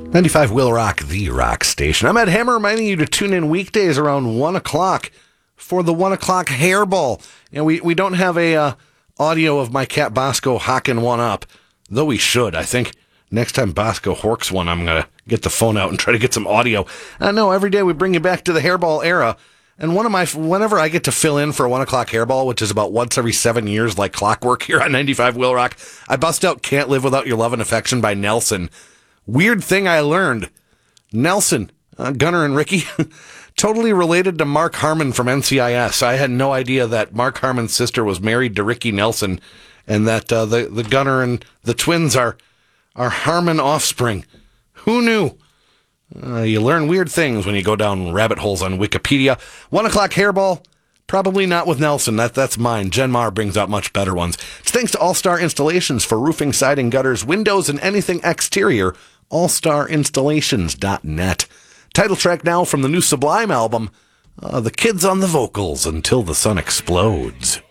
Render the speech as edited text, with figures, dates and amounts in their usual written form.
95 Will Rock, the rock station. I'm Ed Hammer, reminding you to tune in weekdays around 1 o'clock for the 1 o'clock hairball. You know, we don't have a audio of my cat Bosco hocking one up, though we should. I think next time Bosco horks one, I'm going to get the phone out and try to get some audio. No, every day we bring you back to the hairball era. And whenever I get to fill in for a 1 o'clock hairball, which is about once every 7 years like clockwork here on 95 Will Rock, I bust out Can't Live Without Your Love and Affection by Nelson. Weird thing I learned. Nelson, Gunnar and Ricky, totally related to Mark Harmon from NCIS. I had no idea that Mark Harmon's sister was married to Ricky Nelson and that the Gunnar and the twins are Harmon offspring. Who knew? You learn weird things when you go down rabbit holes on Wikipedia. 1 o'clock hairball, probably not with Nelson. That's mine. Jen Mar brings out much better ones. It's thanks to All-Star Installations for roofing, siding, gutters, windows, and anything exterior. allstarinstallations.net. Title track now from the new Sublime album, The Kids on the Vocals, Until the Sun Explodes.